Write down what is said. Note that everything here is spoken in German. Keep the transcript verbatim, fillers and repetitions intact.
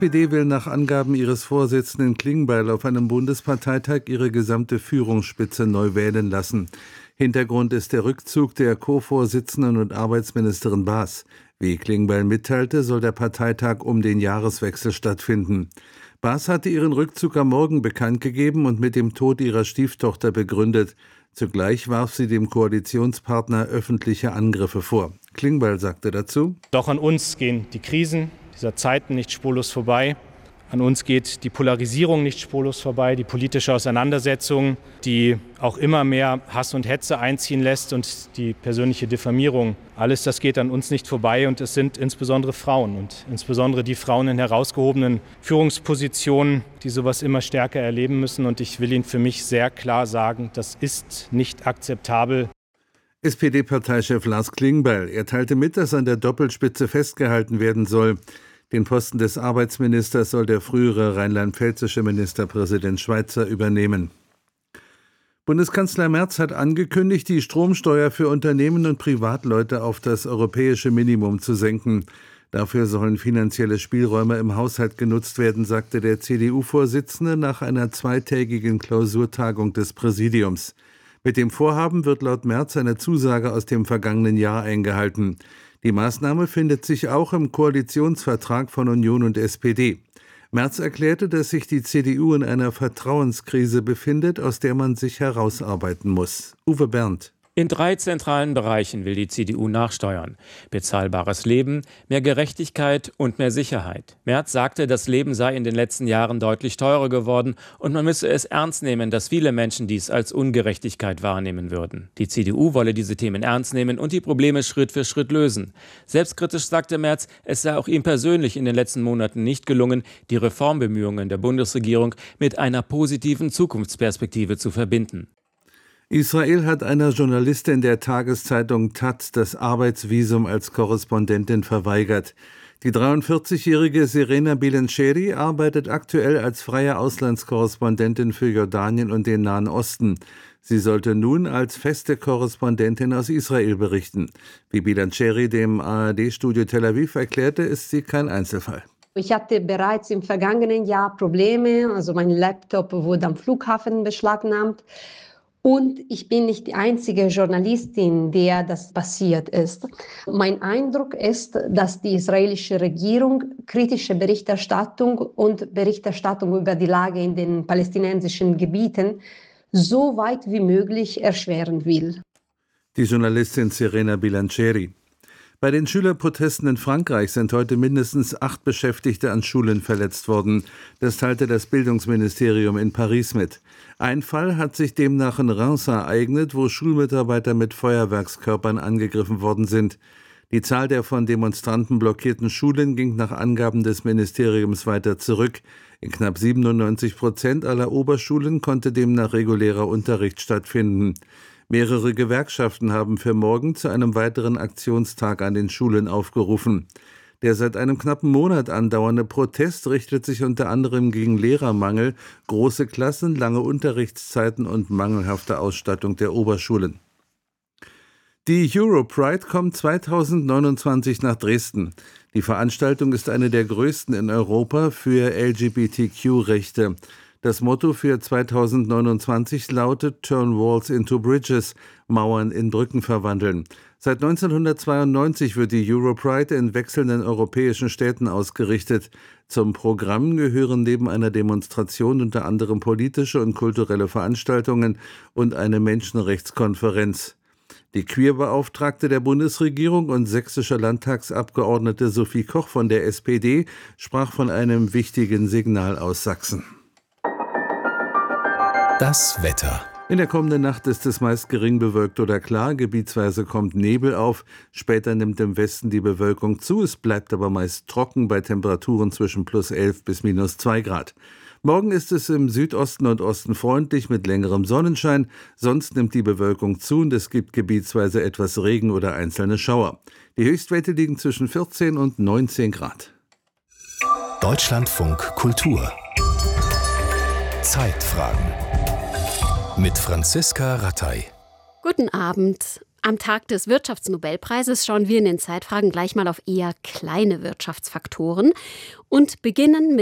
Die S P D will nach Angaben ihres Vorsitzenden Klingbeil auf einem Bundesparteitag ihre gesamte Führungsspitze neu wählen lassen. Hintergrund ist der Rückzug der Co-Vorsitzenden und Arbeitsministerin Baas. Wie Klingbeil mitteilte, soll der Parteitag um den Jahreswechsel stattfinden. Baas hatte ihren Rückzug am Morgen bekannt gegeben und mit dem Tod ihrer Stieftochter begründet. Zugleich warf sie dem Koalitionspartner öffentliche Angriffe vor. Klingbeil sagte dazu: Doch an uns gehen die Krisen dieser Zeiten nicht spurlos vorbei. An uns geht die Polarisierung nicht spurlos vorbei, die politische Auseinandersetzung, die auch immer mehr Hass und Hetze einziehen lässt und die persönliche Diffamierung. Alles das geht an uns nicht vorbei und es sind insbesondere Frauen und insbesondere die Frauen in herausgehobenen Führungspositionen, die sowas immer stärker erleben müssen. Und ich will Ihnen für mich sehr klar sagen, das ist nicht akzeptabel. S P D-Parteichef Lars Klingbeil, er teilte mit, dass an der Doppelspitze festgehalten werden soll. Den Posten des Arbeitsministers soll der frühere rheinland-pfälzische Ministerpräsident Schweizer übernehmen. Bundeskanzler Merz hat angekündigt, die Stromsteuer für Unternehmen und Privatleute auf das europäische Minimum zu senken. Dafür sollen finanzielle Spielräume im Haushalt genutzt werden, sagte der C D U-Vorsitzende nach einer zweitägigen Klausurtagung des Präsidiums. Mit dem Vorhaben wird laut Merz eine Zusage aus dem vergangenen Jahr eingehalten. Die Maßnahme findet sich auch im Koalitionsvertrag von Union und S P D. Merz erklärte, dass sich die C D U in einer Vertrauenskrise befindet, aus der man sich herausarbeiten muss. Uwe Berndt. In drei zentralen Bereichen will die C D U nachsteuern. Bezahlbares Leben, mehr Gerechtigkeit und mehr Sicherheit. Merz sagte, das Leben sei in den letzten Jahren deutlich teurer geworden und man müsse es ernst nehmen, dass viele Menschen dies als Ungerechtigkeit wahrnehmen würden. Die C D U wolle diese Themen ernst nehmen und die Probleme Schritt für Schritt lösen. Selbstkritisch sagte Merz, es sei auch ihm persönlich in den letzten Monaten nicht gelungen, die Reformbemühungen der Bundesregierung mit einer positiven Zukunftsperspektive zu verbinden. Israel hat einer Journalistin der Tageszeitung Taz das Arbeitsvisum als Korrespondentin verweigert. Die dreiundvierzigjährige Serena Bilencheri arbeitet aktuell als freie Auslandskorrespondentin für Jordanien und den Nahen Osten. Sie sollte nun als feste Korrespondentin aus Israel berichten. Wie Bilencheri dem A R D-Studio Tel Aviv erklärte, ist sie kein Einzelfall. Ich hatte bereits im vergangenen Jahr Probleme, also mein Laptop wurde am Flughafen beschlagnahmt. Und ich bin nicht die einzige Journalistin, der das passiert ist. Mein Eindruck ist, dass die israelische Regierung kritische Berichterstattung und Berichterstattung über die Lage in den palästinensischen Gebieten so weit wie möglich erschweren will. Die Journalistin Serena Bilencheri. Bei den Schülerprotesten in Frankreich sind heute mindestens acht Beschäftigte an Schulen verletzt worden. Das teilte das Bildungsministerium in Paris mit. Ein Fall hat sich demnach in Reims ereignet, wo Schulmitarbeiter mit Feuerwerkskörpern angegriffen worden sind. Die Zahl der von Demonstranten blockierten Schulen ging nach Angaben des Ministeriums weiter zurück. In knapp siebenundneunzig Prozent aller Oberschulen konnte demnach regulärer Unterricht stattfinden. Mehrere Gewerkschaften haben für morgen zu einem weiteren Aktionstag an den Schulen aufgerufen. Der seit einem knappen Monat andauernde Protest richtet sich unter anderem gegen Lehrermangel, große Klassen, lange Unterrichtszeiten und mangelhafte Ausstattung der Oberschulen. Die Europride kommt zweitausendneunundzwanzig nach Dresden. Die Veranstaltung ist eine der größten in Europa für L G B T Q-Rechte. Das Motto für zweitausendneunundzwanzig lautet Turn Walls into Bridges, Mauern in Brücken verwandeln. Seit neunzehnhundertzweiundneunzig wird die Europride in wechselnden europäischen Städten ausgerichtet. Zum Programm gehören neben einer Demonstration unter anderem politische und kulturelle Veranstaltungen und eine Menschenrechtskonferenz. Die Queerbeauftragte der Bundesregierung und sächsische Landtagsabgeordnete Sophie Koch von der S P D sprach von einem wichtigen Signal aus Sachsen. Das Wetter. In der kommenden Nacht ist es meist gering bewölkt oder klar, gebietsweise kommt Nebel auf, später nimmt im Westen die Bewölkung zu, es bleibt aber meist trocken bei Temperaturen zwischen plus elf bis minus zwei Grad. Morgen ist es im Südosten und Osten freundlich mit längerem Sonnenschein, sonst nimmt die Bewölkung zu und es gibt gebietsweise etwas Regen oder einzelne Schauer. Die Höchstwerte liegen zwischen vierzehn und neunzehn Grad. Deutschlandfunk Kultur. Zeitfragen. Mit Franziska Rattay. Guten Abend. Am Tag des Wirtschaftsnobelpreises schauen wir in den Zeitfragen gleich mal auf eher kleine Wirtschaftsfaktoren und beginnen mit